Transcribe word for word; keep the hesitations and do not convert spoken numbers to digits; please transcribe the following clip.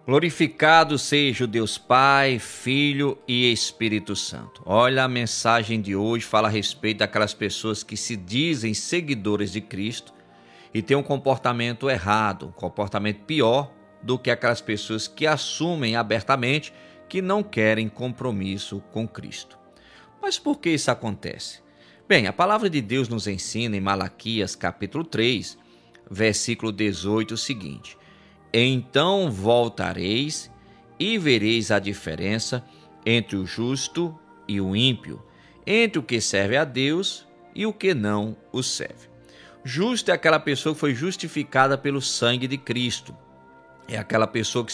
Glorificado seja o Deus Pai, Filho e Espírito Santo. Olha, a mensagem de hoje fala a respeito daquelas pessoas que se dizem seguidores de Cristo e têm um comportamento errado, um comportamento pior do que aquelas pessoas que assumem abertamente que não querem compromisso com Cristo. Mas por que isso acontece? Bem, a palavra de Deus nos ensina em Malaquias capítulo três, versículo dezoito, o seguinte: Então voltareis e vereis a diferença entre o justo e o ímpio, entre o que serve a Deus e o que não o serve. Justo é aquela pessoa que foi justificada pelo sangue de Cristo. É aquela pessoa que